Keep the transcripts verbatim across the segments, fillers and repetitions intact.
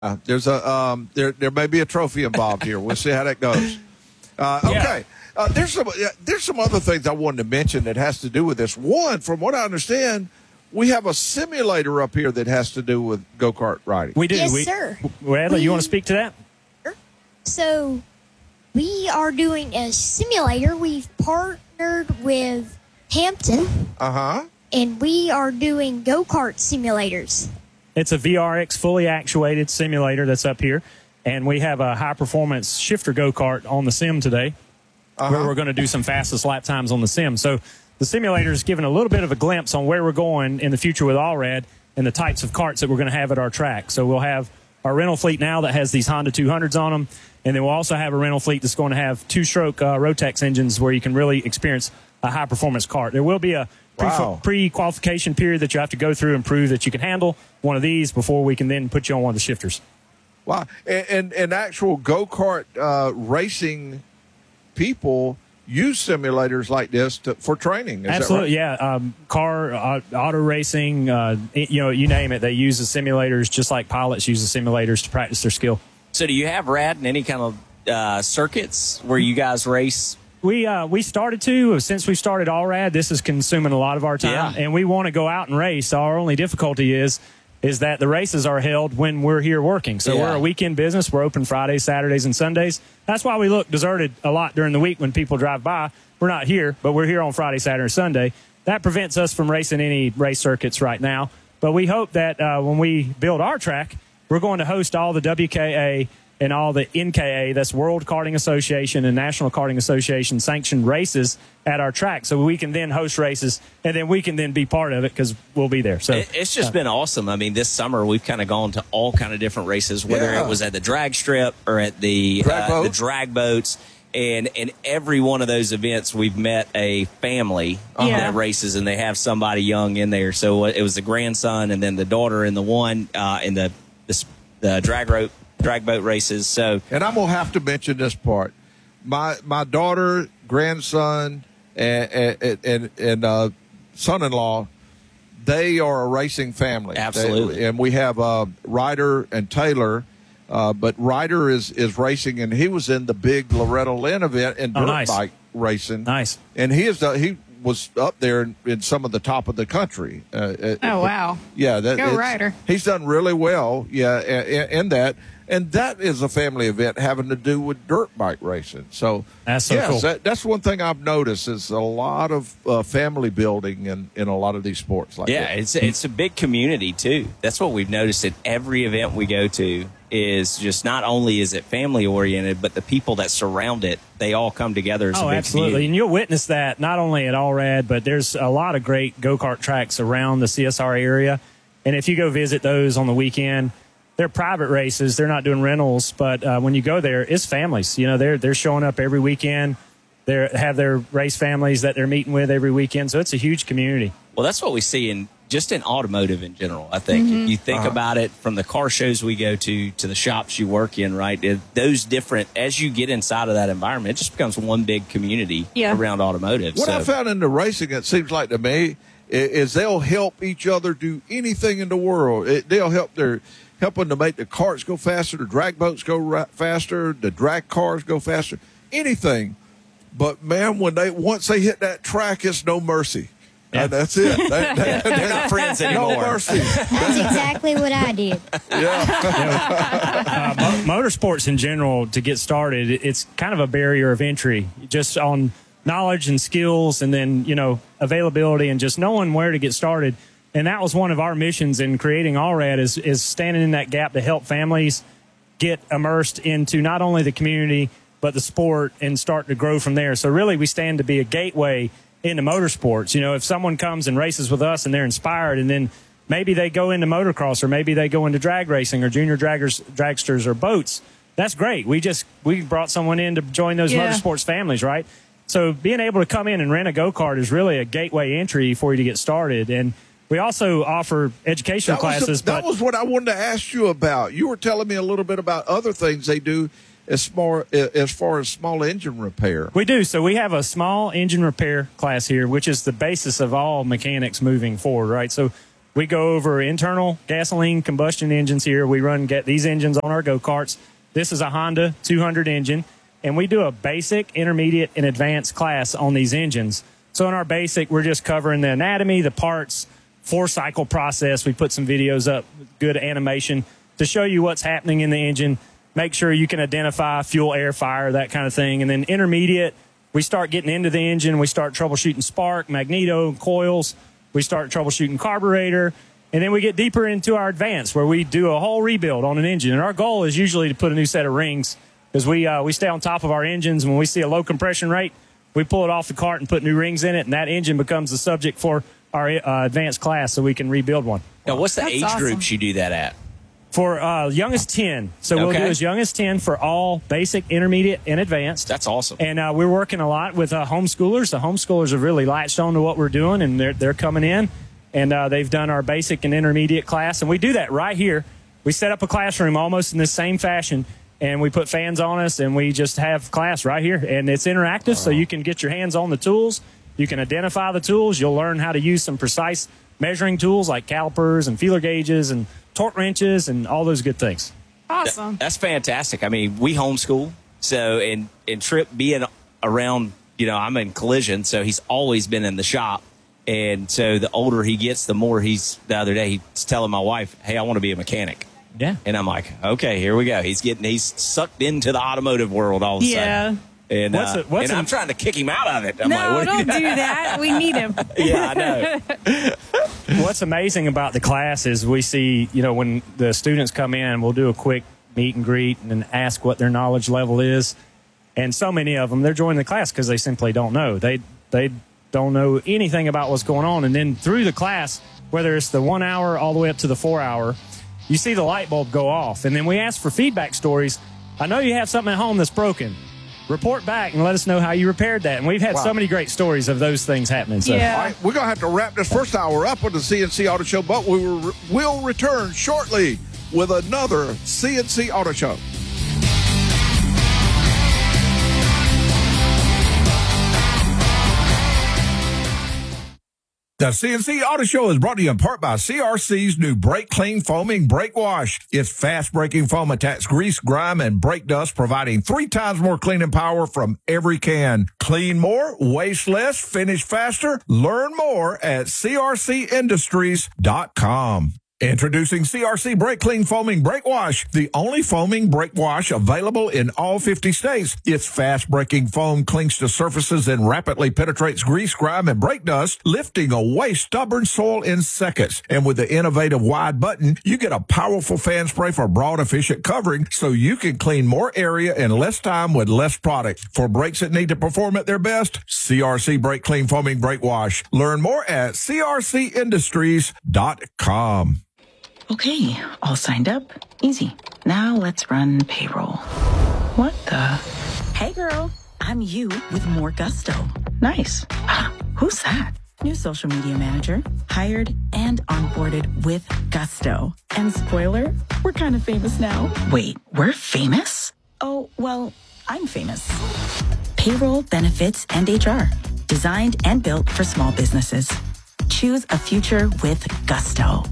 Uh, there's a um, there there may be a trophy involved here. We'll see how that goes. Uh, okay, uh, there's some uh, there's some other things I wanted to mention that has to do with this. One, from what I understand, we have a simulator up here that has to do with go-kart riding. We do. Yes, we, sir. Bradley, We- you want to speak to that? So we are doing a simulator. We've partnered with Hampton, Uh huh. and we are doing go-kart simulators. It's a V R X fully actuated simulator that's up here, and we have a high-performance shifter go-kart on the sim today, Uh-huh. where we're going to do some fastest lap times on the sim. So the simulator is giving a little bit of a glimpse on where we're going in the future with Allrad and the types of karts that we're going to have at our track. So we'll have our rental fleet now that has these Honda two hundreds on them, and then we'll also have a rental fleet that's going to have two-stroke uh, Rotex engines where you can really experience a high-performance kart. There will be a pre- Wow. pre-qualification period that you have to go through and prove that you can handle one of these before we can then put you on one of the shifters. Wow. And, and, and actual go-kart uh, racing people use simulators like this to, for training. Is Absolutely, that right? yeah. Um, car, uh, auto racing, uh, you know, you name it. They use the simulators just like pilots use the simulators to practice their skill. So do you have Rad in any kind of uh, circuits where you guys race? We uh, we started to since we started Allrad. This is consuming a lot of our time, Yeah. and we want to go out and race. Our only difficulty is is that the races are held when we're here working. So Yeah. we're a weekend business. We're open Fridays, Saturdays, and Sundays. That's why we look deserted a lot during the week when people drive by. We're not here, but we're here on Friday, Saturday, and Sunday. That prevents us from racing any race circuits right now. But we hope that uh, when we build our track, we're going to host all the W K A and all the N K A, that's World Karting Association and National Karting Association sanctioned races at our track. So we can then host races, and then we can then be part of it because we'll be there. So It- It's just been awesome. I mean, this summer we've kind of gone to all kind of different races, whether Yeah. it was at the drag strip or at the Drag uh, boat. the drag boats. And in every one of those events, we've met a family Yeah. that races, and they have somebody young in there. So it was the grandson, and then the daughter, and the one uh, in the the, s- the drag rope drag boat races. So And I'm going to have to mention this part. My my daughter, grandson, and, and, and, and uh, son-in-law, they are a racing family. Absolutely. They- and we have uh, Ryder and Taylor. Uh, but Ryder is, is racing, and he was in the big Loretta Lynn event in Oh, dirt nice. bike racing. nice. And he is uh, he was up there in, in some of the top of the country. Uh, uh, Oh, wow. Yeah, that, Go it's- Ryder. He's done really well. Yeah, in, in that, and that is a family event having to do with dirt bike racing. So That's so yes, cool. that, that's one thing I've noticed is a lot of uh, family building in, in a lot of these sports like yeah, that. it's it's a big community too. That's what we've noticed at every event we go to. Is just not only is it family oriented, but the people that surround it, they all come together as a Oh, big absolutely. community. And you'll witness that not only at Allrad, but there's a lot of great go-kart tracks around the C S R area. And if you go visit those on the weekend, they're private races. They're not doing rentals. But uh, when you go there, it's families. You know, they're, they're showing up every weekend. They have their race families that they're meeting with every weekend. So it's a huge community. Well, that's what we see in just in automotive in general. I think if you think Uh-huh. about it, from the car shows we go to to the shops you work in, right? It, those different as you get inside of that environment, it just becomes one big community Yeah. around automotive. What so, I found in the racing, it seems like to me, i- is they'll help each other do anything in the world. It, they'll help their helping to make the carts go faster, the drag boats go ra- faster, the drag cars go faster, anything. But man, when they once they hit that track, it's no mercy. Yeah. Uh, that's it. They- they- they're not friends anymore. No mercy. That's exactly what I did. Yeah. uh, mo- motorsports in general, to get started, it- it's kind of a barrier of entry just on knowledge and skills, and then, you know, availability and just knowing where to get started. And that was one of our missions in creating Allrad is, is standing in that gap to help families get immersed into not only the community, but the sport and start to grow from there. So really we stand to be a gateway into motorsports. You know, if someone comes and races with us and they're inspired, and then maybe they go into motocross, or maybe they go into drag racing or junior draggers, dragsters or boats, that's great. We just, we brought someone in to join those Yeah. motorsports families, right? So being able to come in and rent a go-kart is really a gateway entry for you to get started. And we also offer educational That was, the- classes. that but was what I wanted to ask you about. You were telling me a little bit about other things they do as far as far as small engine repair. We do. So we have a small engine repair class here, which is the basis of all mechanics moving forward, right? So We go over internal gasoline combustion engines here. We run get these engines on our go-karts. This is a Honda two hundred engine, and we do a basic, intermediate, and advanced class on these engines. So in our basic, we're just covering the anatomy, the parts, four-cycle process. We put some videos up, good animation, to show you what's happening in the engine, make sure you can identify fuel, air, fire, that kind of thing. And then intermediate, we start getting into the engine. We start troubleshooting spark, magneto, coils. We start troubleshooting carburetor. And then we get deeper into our advanced, where we do a whole rebuild on an engine. And our goal is usually to put a new set of rings, because we, uh, we stay on top of our engines. When we see a low compression rate, we pull it off the cart and put new rings in it, and that engine becomes the subject for our uh, advanced class, so we can rebuild one. Now, what's the That's age awesome. groups you do that at? For uh, young as ten. So we'll Okay. do as young as ten for all basic, intermediate, and advanced. That's awesome. And uh, we're working a lot with uh, homeschoolers. The homeschoolers have really latched on to what we're doing, and they're, they're coming in, and uh, they've done our basic and intermediate class. And we do that right here. We set up a classroom almost in the same fashion, and we put fans on us, and we just have class right here. And it's interactive, so you can get your hands on the tools. You can identify the tools. You'll learn how to use some precise measuring tools like calipers and feeler gauges and torque wrenches and all those good things. Awesome. That's fantastic. I mean, we homeschool, so and and Trip being around, you know, I'm in collision, so he's always been in the shop, and so the older he gets, the more he's. The other day, he's telling my wife, "Hey, I want to be a mechanic." Yeah. And I'm like, "Okay, here we go." He's getting he's sucked into the automotive world all of a Yeah. sudden. And, What's uh, it- what's and I'm it- trying to kick him out of it. I'm No, like, what don't do that. We need him. Yeah, I know. What's amazing about the class is we see, you know, when the students come in, we'll do a quick meet and greet and then ask what their knowledge level is. And so many of them, they're joining the class because they simply don't know. They they don't know anything about what's going on. And then through the class, whether it's the one hour all the way up to the four hour, you see the light bulb go off. And then we ask for feedback stories. I know you have something at home that's broken. Report back and let us know how you repaired that. And we've had Wow. so many great stories of those things happening. So. Yeah. All right, we're going to have to wrap this first hour up with the C N C Auto Show, but we will we'll return shortly with another C N C Auto Show. The C N C Auto Show is brought to you in part by C R C's new Brake Clean Foaming Brake Wash. Its fast-breaking foam attacks grease, grime, and brake dust, providing three times more cleaning power from every can. Clean more, waste less, finish faster. Learn more at C R C industries dot com. Introducing C R C Brake Clean Foaming Brake Wash, the only foaming brake wash available in all fifty states. Its fast-breaking foam clings to surfaces and rapidly penetrates grease, grime, and brake dust, lifting away stubborn soil in seconds. And with the innovative wide button, you get a powerful fan spray for broad, efficient covering, so you can clean more area in less time with less product. For brakes that need to perform at their best, C R C Brake Clean Foaming Brake Wash. Learn more at C R C industries dot com. Okay, all signed up. Easy. Now let's run payroll. What the? Hey girl, I'm you with more gusto. Nice. Ah, who's that? New social media manager, hired and onboarded with gusto. And spoiler, we're kind of famous now. Wait, we're famous? Oh, well, I'm famous. Payroll, benefits, and H R. Designed and built for small businesses. Choose a future with gusto.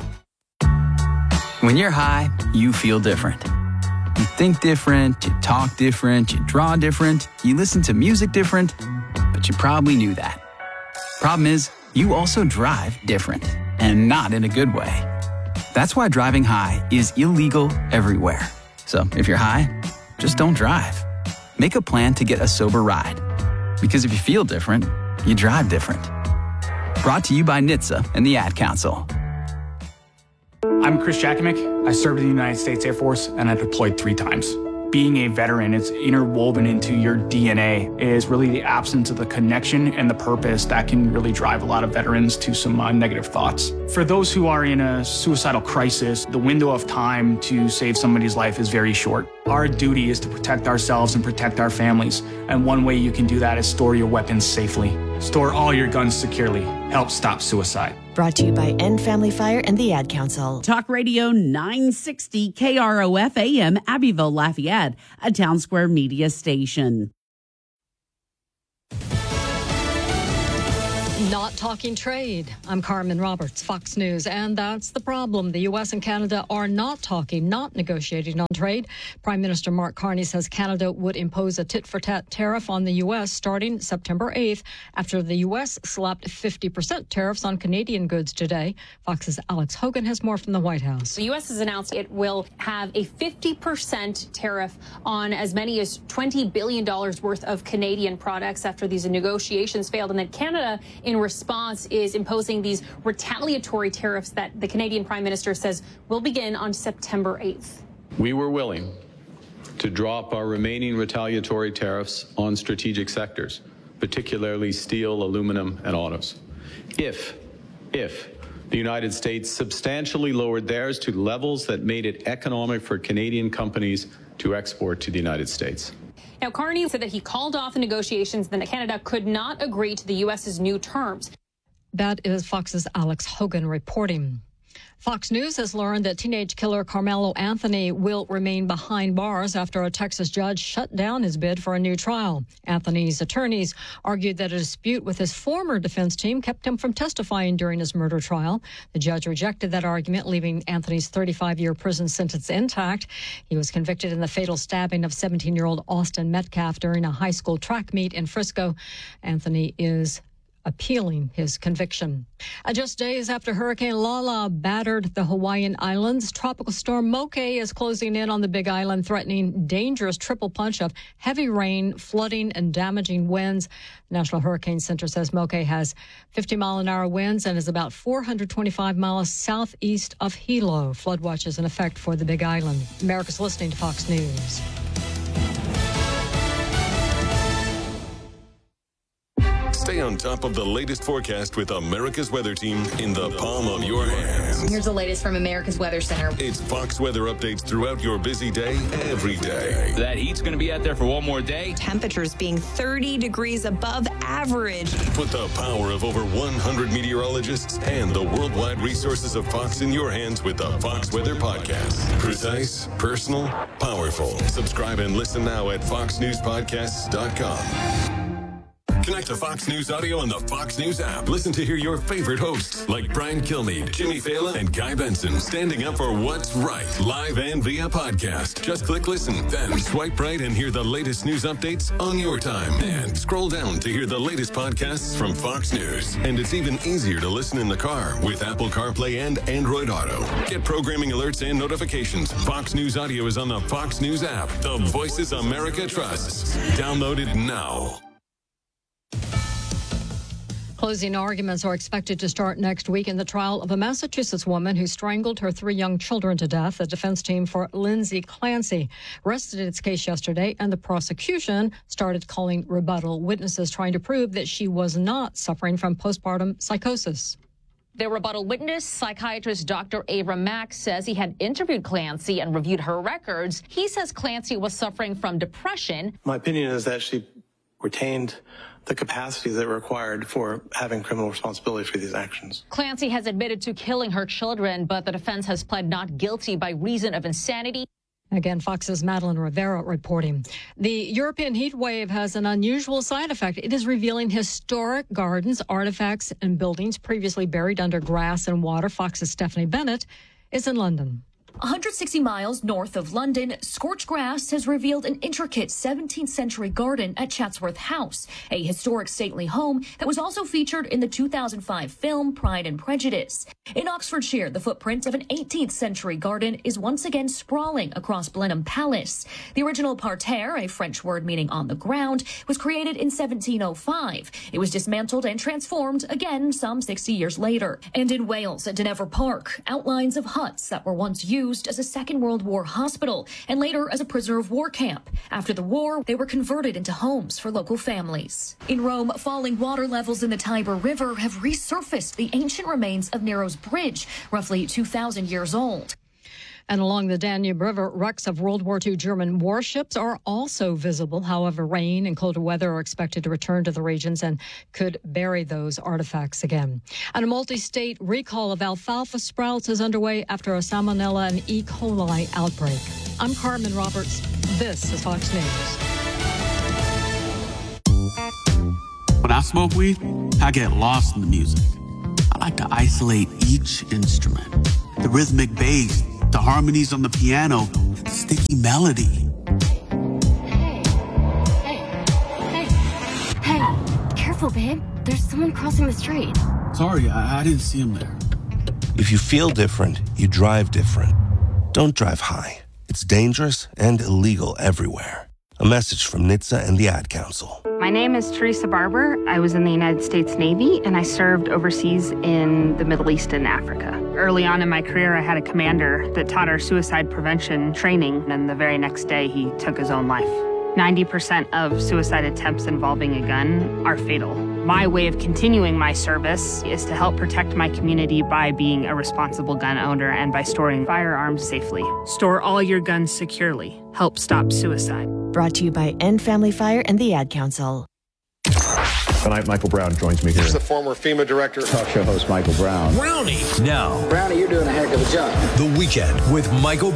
When you're high, you feel different. You think different, you talk different, you draw different, you listen to music different, but you probably knew that. Problem is, you also drive different, and not in a good way. That's why driving high is illegal everywhere. So if you're high, just don't drive. Make a plan to get a sober ride. Because if you feel different, you drive different. Brought to you by N H T S A and the Ad Council. I'm Chris Jakimick. I served in the United States Air Force and I deployed three times. Being a veteran, it's interwoven into your D N A, is really the absence of the connection and the purpose that can really drive a lot of veterans to some uh, negative thoughts. For those who are in a suicidal crisis, the window of time to save somebody's life is very short. Our duty is to protect ourselves and protect our families. And one way you can do that is store your weapons safely. Store all your guns securely. Help stop suicide. Brought to you by End Family Fire and the Ad Council. Talk Radio nine sixty K R O F A M, Abbeville, Lafayette, a Town Square Media station. Not not talking trade. I'm Carmen Roberts, Fox News. And that's the problem. The U S and Canada are not talking, not negotiating on trade. Prime Minister Mark Carney says Canada would impose a tit-for-tat tariff on the U S starting September eighth after the U S slapped fifty percent tariffs on Canadian goods today. Fox's Alex Hogan has more from the White House. The U S has announced it will have a fifty percent tariff on as many as twenty billion dollars worth of Canadian products after these negotiations failed. And then Canada, in response, is imposing these retaliatory tariffs that the Canadian Prime Minister says will begin on September eighth. We were willing to drop our remaining retaliatory tariffs on strategic sectors, particularly steel, aluminum, and autos, if, if the United States substantially lowered theirs to levels that made it economic for Canadian companies to export to the United States. Now, Carney said that he called off the negotiations, then that Canada could not agree to the U S's new terms. That is Fox's Alex Hogan reporting. Fox News has learned that teenage killer Carmelo Anthony will remain behind bars after a Texas judge shut down his bid for a new trial. Anthony's attorneys argued that a dispute with his former defense team kept him from testifying during his murder trial. The judge rejected that argument, leaving Anthony's thirty-five-year prison sentence intact. He was convicted in the fatal stabbing of seventeen-year-old Austin Metcalf during a high school track meet in Frisco. Anthony is appealing his conviction. Uh, just days after Hurricane Lala battered the Hawaiian Islands, Tropical Storm Moke is closing in on the Big Island, threatening dangerous triple punch of heavy rain, flooding, and damaging winds. National Hurricane Center says Moke has fifty mile an hour winds and is about four hundred twenty-five miles southeast of Hilo. Flood watch is in effect for the Big Island. America's listening to Fox News. Stay on top of the latest forecast with America's Weather Team in the palm of your hands. Here's the latest from America's Weather Center. It's Fox weather updates throughout your busy day, every day. That heat's going to be out there for one more day. Temperatures being thirty degrees above average. Put the power of over one hundred meteorologists and the worldwide resources of Fox in your hands with the Fox Weather Podcast. Precise, personal, powerful. Subscribe and listen now at fox news podcasts dot com. Connect to Fox News Audio on the Fox News app. Listen to hear your favorite hosts like Brian Kilmeade, Jimmy Fallon, and Guy Benson standing up for what's right, live and via podcast. Just click listen, then swipe right and hear the latest news updates on your time. And scroll down to hear the latest podcasts from Fox News. And it's even easier to listen in the car with Apple CarPlay and Android Auto. Get programming alerts and notifications. Fox News Audio is on the Fox News app. The voices America trusts. Download it now. Closing arguments are expected to start next week in the trial of a Massachusetts woman who strangled her three young children to death. The defense team for Lindsay Clancy rested its case yesterday, and the prosecution started calling rebuttal witnesses trying to prove that she was not suffering from postpartum psychosis. The rebuttal witness, psychiatrist Doctor Abram Mack, says he had interviewed Clancy and reviewed her records. He says Clancy was suffering from depression. My opinion is that she retained the capacities that were required for having criminal responsibility for these actions. Clancy has admitted to killing her children, but the defense has pled not guilty by reason of insanity. Again, Fox's Madeline Rivera reporting. The European heat wave has an unusual side effect. It is revealing historic gardens, artifacts, and buildings previously buried under grass and water. Fox's Stephanie Bennett is in London. one hundred sixty miles north of London, scorched grass has revealed an intricate seventeenth century garden at Chatsworth House, a historic stately home that was also featured in the two thousand five film Pride and Prejudice. In Oxfordshire, the footprint of an eighteenth century garden is once again sprawling across Blenheim Palace. The original parterre, a French word meaning on the ground, was created in seventeen oh five. It was dismantled and transformed again some sixty years later. And in Wales, at Dynevor Park, outlines of huts that were once used as a Second World War hospital and later as a prisoner of war camp. After the war, they were converted into homes for local families. In Rome, falling water levels in the Tiber River have resurfaced the ancient remains of Nero's Bridge, roughly two thousand years old. And along the Danube River, wrecks of World War Two German warships are also visible. However, rain and colder weather are expected to return to the regions and could bury those artifacts again. And a multi-state recall of alfalfa sprouts is underway after a Salmonella and E. coli outbreak. I'm Carmen Roberts. This is Fox News. When I smoke weed, I get lost in the music. I like to isolate each instrument. The rhythmic bass, the harmonies on the piano, the sticky melody. Hey, careful, babe. There's someone crossing the street. Sorry, I, I didn't see him there. If you feel different, you drive different. Don't drive high. It's dangerous and illegal everywhere. A message from N H T S A and the Ad Council. My name is Teresa Barber. I was in the United States Navy, and I served overseas in the Middle East and Africa. Early on in my career, I had a commander that taught our suicide prevention training, and the very next day, he took his own life. ninety percent of suicide attempts involving a gun are fatal. My way of continuing my service is to help protect my community by being a responsible gun owner and by storing firearms safely. Store all your guns securely. Help stop suicide. Brought to you by End Family Fire and the Ad Council. Tonight, Michael Brown joins me here. This is the former FEMA director. Talk show host Michael Brown. Brownie. Now, Brownie, you're doing a heck of a job. The Weekend with Michael